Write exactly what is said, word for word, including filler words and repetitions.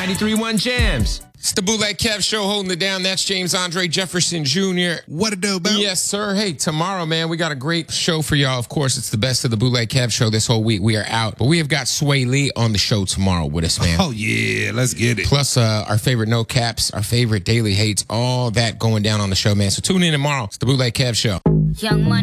ninety-three point one Jams. It's the Bootleg Kev Show holding it down. That's James Andre Jefferson Junior What it do, bro? Yes, sir. Hey, tomorrow, man, we got a great show for y'all. Of course, it's the best of the Bootleg Kev Show this whole week. We are out. But we have got Sway Lee on the show tomorrow with us, man. Oh, yeah. Let's get it. Plus, uh, our favorite no caps, our favorite daily hates, all that going down on the show, man. So tune in tomorrow. It's the Bootleg Kev Show. Young Money.